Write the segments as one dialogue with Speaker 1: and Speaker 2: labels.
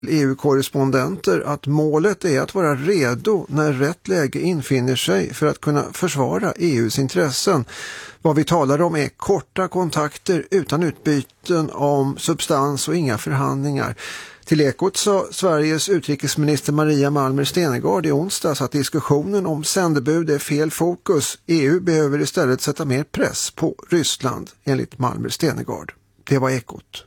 Speaker 1: EU-korrespondenter att målet är att vara redo när rätt läge infinner sig för att kunna försvara EUs intressen. Vad vi talar om är korta kontakter utan utbyten om substans och inga förhandlingar. Till Ekot sa Sveriges utrikesminister Maria Malmer Stenergard i onsdags att diskussionen om sändebud är fel fokus. EU behöver istället sätta mer press på Ryssland, enligt Malmer Stenergard. Det var Ekot.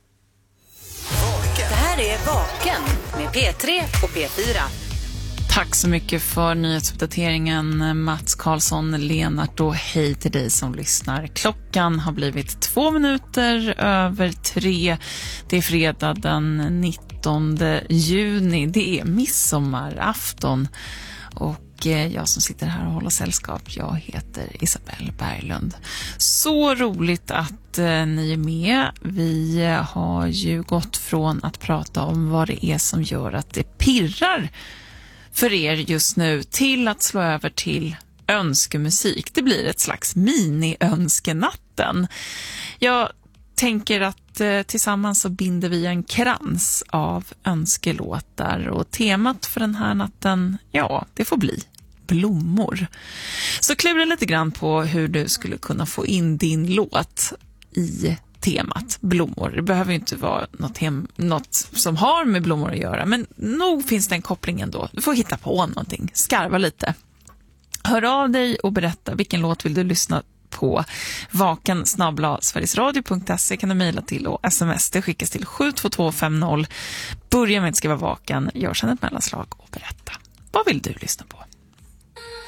Speaker 2: Det här är Vaken med P3 och P4.
Speaker 3: Tack så mycket för nyhetsuppdateringen, Mats Karlsson, Lennart, och hej till dig som lyssnar. Klockan har blivit 2 minuter över 3. Det är fredag den 19 juni. Det är midsommarafton. Och jag som sitter här och håller sällskap, jag heter Isabelle Berglund. Så roligt att ni är med. Vi har ju gått från att prata om vad det är som gör att det pirrar för er just nu till att slå över till önskemusik. Det blir ett slags mini-önskenatten. Jag tänker att tillsammans så binder vi en krans av önskelåtar, och temat för den här natten, ja, det får bli blommor. Så klura lite grann på hur du skulle kunna få in din låt i temat blommor. Det behöver ju inte vara något som har med blommor att göra, men nog finns det en koppling ändå. Du får hitta på någonting, skarva lite. Hör av dig och berätta vilken låt vill du lyssna på. vaken@sverigesradio.se kan du mejla till, och sms det skickas till 72250. Börja med att skriva vaken, gör sedan ett mellanslag och berätta. Vad vill du lyssna på?